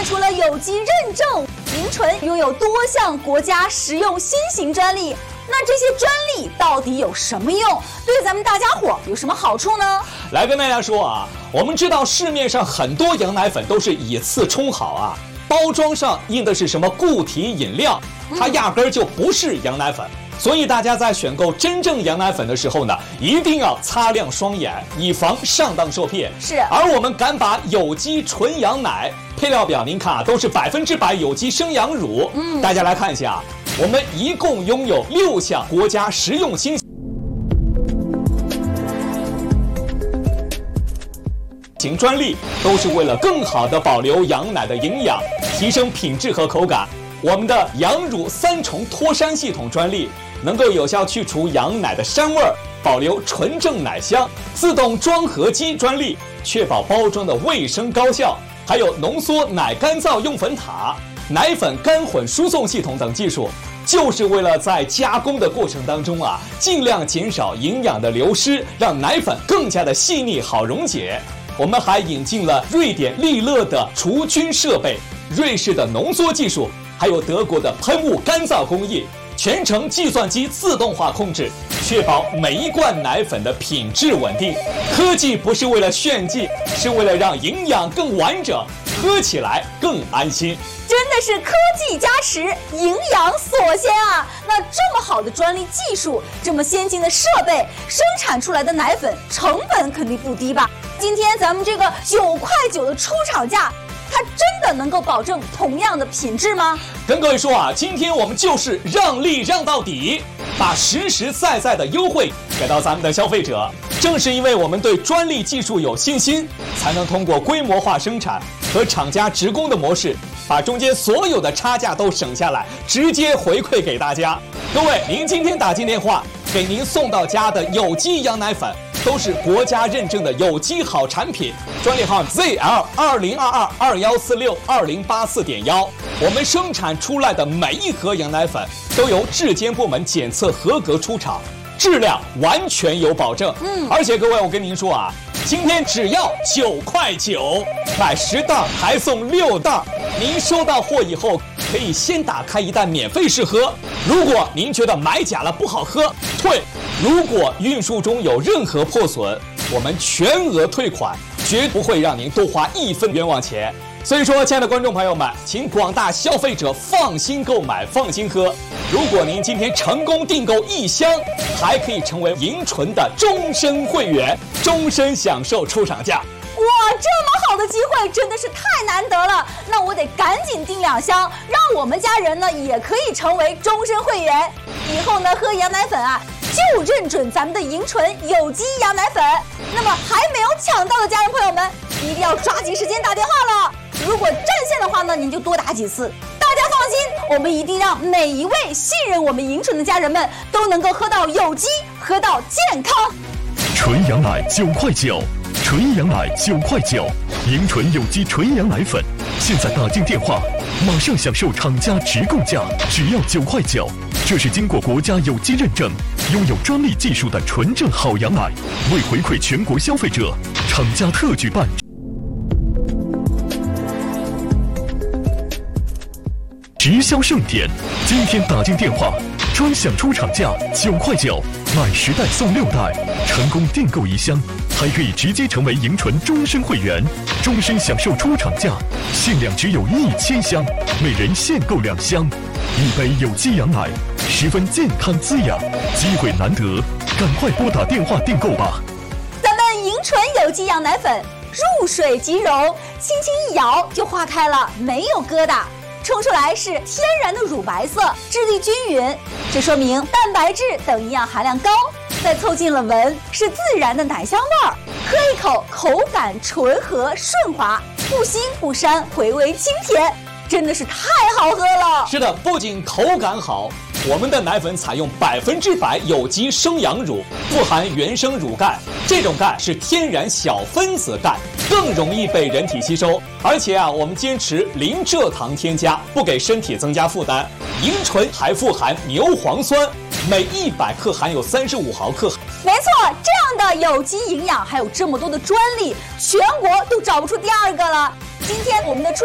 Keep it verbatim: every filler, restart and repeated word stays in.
除了有机认证，银醇拥有多项国家食用新型专利。那这些专利到底有什么用？对咱们大家伙有什么好处呢？ 来跟大家说啊，我们知道市面上很多羊奶粉都是以次充好啊，包装上印的是什么固体饮料，它压根儿就不是羊奶粉。所以大家在选购真正羊奶粉的时候呢，一定要擦亮双眼，以防上当受骗。 是， 而我们敢把有机纯羊奶配料表，您看啊，都是百分之百有机生羊乳。嗯，大家来看一下，我们一共拥有六项国家食用新型专利，都是为了更好的保留羊奶的营养，提升品质和口感。我们的羊乳三重脱膻系统专利能够有效去除羊奶的膻味儿，保留纯正奶香。自动装盒机专利确保包装的卫生高效，还有浓缩奶干燥用粉塔、奶粉干混输送系统等技术，就是为了在加工的过程当中啊，尽量减少营养的流失，让奶粉更加的细腻好溶解。我们还引进了瑞典利乐的除菌设备、瑞士的浓缩技术，还有德国的喷雾干燥工艺，全程计算机自动化控制，确保每一罐奶粉的品质稳定。科技不是为了炫技，是为了让营养更完整，喝起来更安心。 真的是科技加持，营养所先啊！那这么好的专利技术，这么先进的设备，生产出来的奶粉成本肯定不低吧？今天咱们这个九块九的出厂价，它真的能够保证同样的品质吗？ 跟各位说啊，今天我们就是让利让到底，把实实在在的优惠给到咱们的消费者。正是因为我们对专利技术有信心，才能通过规模化生产和厂家直供的模式，把中间所有的差价都省下来，直接回馈给大家。各位，您今天打进电话，给您送到家的有机羊奶粉都是国家认证的有机好产品，专利号 Z L 二零二二二幺四六二零八四点幺。我们生产出来的每一盒羊奶粉都由质监部门检测合格出厂，质量完全有保证。嗯，而且各位，我跟您说啊，今天只要九块九，买十袋还送六袋。您收到货以后，可以先打开一袋免费试喝。如果您觉得买假了不好喝，退。如果运输中有任何破损，我们全额退款，绝不会让您多花一分冤枉钱。所以说，亲爱的观众朋友们，请广大消费者放心购买，放心喝。如果您今天成功订购一箱，还可以成为银醇的终身会员，终身享受出厂价。 哇，这么好的机会真的是太难得了，那我得赶紧订两箱，让我们家人呢也可以成为终身会员。以后呢喝羊奶粉啊，就认准咱们的银醇有机羊奶粉。那么还没有抢到的家人朋友们，一定要抓紧时间打电话了。如果占线的话呢，您就多打几次。大家放心，我们一定让每一位信任我们银醇的家人们都能够喝到有机，喝到健康。 纯羊奶九块九，纯羊奶九块九，银醇有机纯羊奶粉，现在打进电话，马上享受厂家直供价，只要九块九。这是经过国家有机认证、拥有专利技术的纯正好羊奶。为回馈全国消费者，厂家特举办直销盛典，今天打进电话，专享出厂价九块九，买十袋送六袋，成功订购一箱，还可以直接成为银醇终身会员，终身享受出厂价，限量只有一千箱，每人限购两箱，一杯有机羊奶，十分健康滋养，机会难得，赶快拨打电话订购吧。 咱们银醇有机羊奶粉入水即溶，轻轻一摇就化开了，没有疙瘩。冲出来是天然的乳白色，质地均匀，这说明蛋白质等营养含量高。再凑近了闻，是自然的奶香味儿，喝一口口感醇和顺滑，不腥不膻，回味清甜，真的是太好喝了。 是的，不仅口感好，我们的奶粉采用百分之百有机生羊乳，富含原生乳钙，这种钙是天然小分子钙，更容易被人体吸收。而且啊，我们坚持零蔗糖添加，不给身体增加负担。银醇还富含牛磺酸，每一百克含有三十五毫克。 没错，这样的有机营养还有这么多的专利，全国都找不出第二个了。今天我们的出